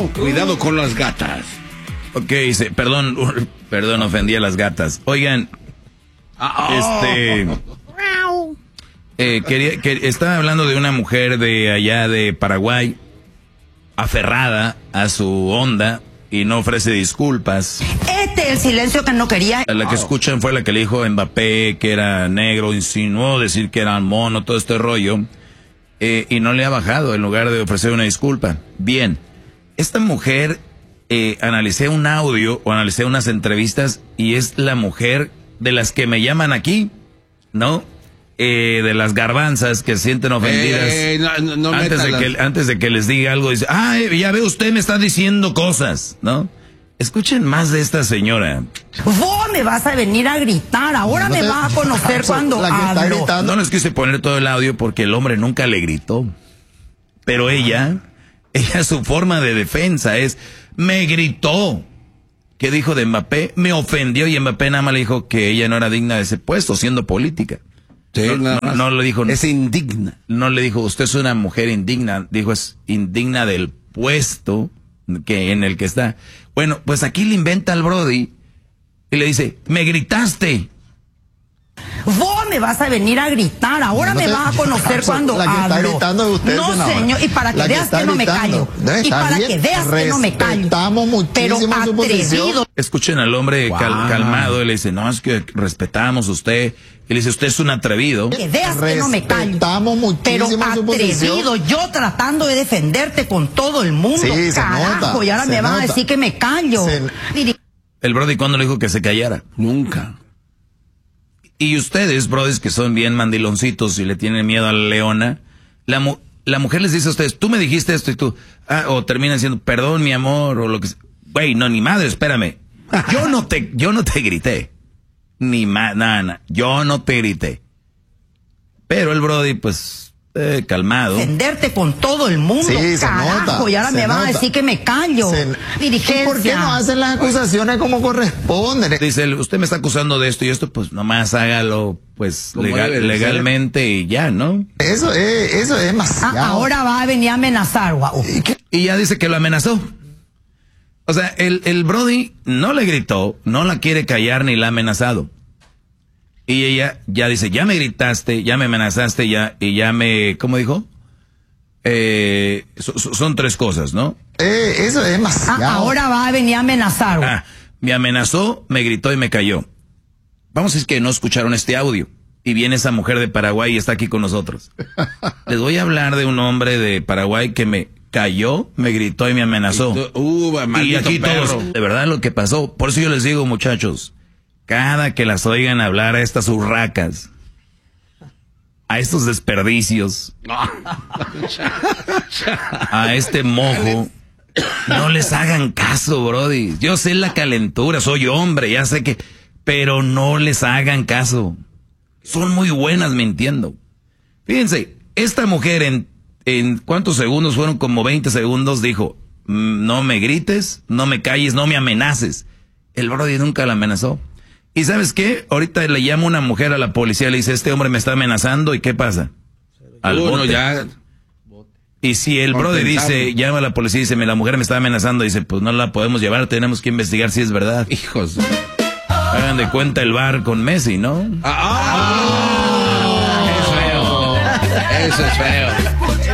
Cuidado con las gatas. Ok, dice, perdón, ofendí a las gatas. Oigan, estaba hablando de una mujer de allá de Paraguay, aferrada a su onda y no ofrece disculpas. El silencio que no quería. La que escuchan fue la que le dijo a Mbappé que era negro, insinuó decir que era mono, todo este rollo, y no le ha bajado en lugar de ofrecer una disculpa. Bien, esta mujer, analicé un audio o analicé unas entrevistas y es la mujer de las que me llaman aquí, ¿no? De las garbanzas que se sienten ofendidas antes de que les diga algo, dice, ya ve, usted me está diciendo cosas, ¿no? Escuchen más de esta señora. Vos me vas a venir a gritar, ahora me vas a conocer cuando hablo. No les quise poner todo el audio porque el hombre nunca le gritó. Pero ella su forma de defensa es, me gritó. ¿Qué dijo de Mbappé? Me ofendió y Mbappé nada más le dijo que ella no era digna de ese puesto, siendo política. Sí, no le dijo. Es indigna. No le dijo, usted es una mujer indigna. Dijo, es indigna del puesto en el que está. Bueno, pues aquí le inventa al Brody y le dice, me gritaste. Vos me vas a venir a gritar, ahora me vas a conocer cuando hablo. No, señor, y para que veas que no me callo. Y para que veas que no me callo. Pero atrevido. Escuchen al hombre calmado, y le dice, no, es que respetamos a usted. Y le dice, usted es un atrevido. Que veas que no me callo. Pero atrevido, yo tratando de defenderte con todo el mundo. Sí, carajo, y ahora me van a decir que me callo. El Brody, ¿cuándo le dijo que se callara? Nunca. Y ustedes, brodis, que son bien mandiloncitos y le tienen miedo a la leona, la mujer les dice a ustedes, tú me dijiste esto y tú, o terminan diciendo, perdón, mi amor, o lo que sea. Güey, no, ni madre, espérame. Yo no te grité. Yo no te grité. Pero el Brody, pues, calmado. Defenderte con todo el mundo, carajo, y ahora me van a decir que me callo. Dirigencia. ¿Por qué no hacen las acusaciones como corresponde? Dice, usted me está acusando de esto y esto, pues nomás hágalo, pues, legalmente y ya, ¿no? Eso es demasiado. Ahora va a venir a amenazar, guau. Y ya dice que lo amenazó. O sea, el Brody no le gritó, no la quiere callar ni la ha amenazado. Y ella ya dice, ya me gritaste, ya me amenazaste, y ya me, ¿cómo dijo? Son tres cosas, ¿no? Eso es demasiado. Ahora va a venir a amenazar. Me amenazó, me gritó y me cayó. Vamos a decir que no escucharon este audio. Y viene esa mujer de Paraguay y está aquí con nosotros. Les voy a hablar de un hombre de Paraguay que me cayó, me gritó y me amenazó. Y aquí todos, de verdad lo que pasó. Por eso yo les digo, muchachos, cada que las oigan hablar a estas urracas, a estos desperdicios, a este mojo, no les hagan caso, brody. Yo sé la calentura, soy hombre, ya sé que, pero no les hagan caso. Son muy buenas mintiendo. Fíjense, esta mujer en ¿cuántos segundos? Fueron como 20 segundos, dijo, no me grites, no me calles, no me amenaces. El Brody nunca la amenazó. ¿Y sabes qué? Ahorita le llama una mujer a la policía, le dice, este hombre me está amenazando, ¿y qué pasa? Al bote. Ya. Y si el Brody dice, llama a la policía y dice, la mujer me está amenazando, dice, pues no la podemos llevar, tenemos que investigar si es verdad. Hijos. Hagan de cuenta el bar con Messi, ¿no? Es feo. Eso es feo.